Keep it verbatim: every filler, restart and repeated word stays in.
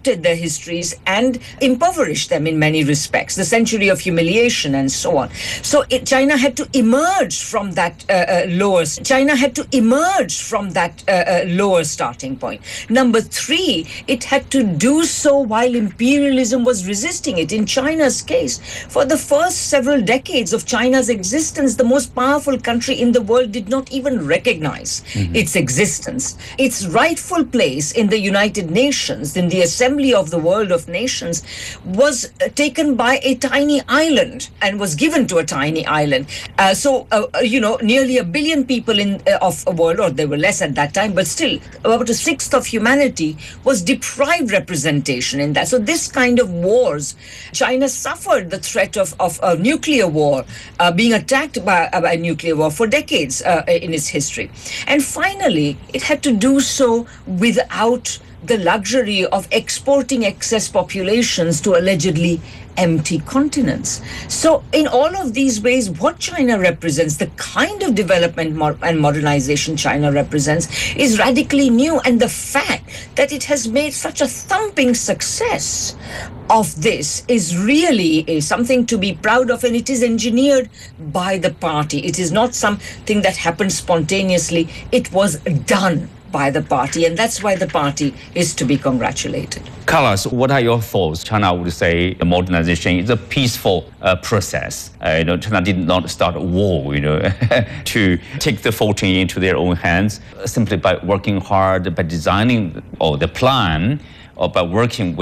corrupted their histories and impoverished them in many respects, the century of humiliation and so on. So it, China had to emerge from that uh, uh, lower, China had to emerge from that uh, uh, lower starting point. Number three, it had to do so while imperialism was resisting it. In China's case, for the first several decades of China's existence, the most powerful country in the world did not even recognize mm-hmm. its existence. Its rightful place in the United Nations, in the assembly of the world of nations, was taken by a tiny island and was given to a tiny island. Uh, so, uh, you know, nearly a billion people in uh, of a world, or there were less at that time, but still about a sixth of humanity was deprived representation in that. So this kind of wars, China suffered the threat of, of a nuclear war, uh, being attacked by, uh, by nuclear war for decades uh, in its history. And finally, it had to do so without the luxury of exporting excess populations to allegedly empty continents. So in all of these ways, what China represents, the kind of development and modernization China represents, is radically new. And the fact that it has made such a thumping success of this is really is something to be proud of, and it is engineered by the party. It is not something that happened spontaneously. It was done by the party, and that's why the party is to be congratulated. Carlos, what are your thoughts? China would say the modernization is a peaceful uh, process. Uh, you know, China did not start a war, you know, to take the fortune into their own hands, simply by working hard, by designing or the plan, or by working with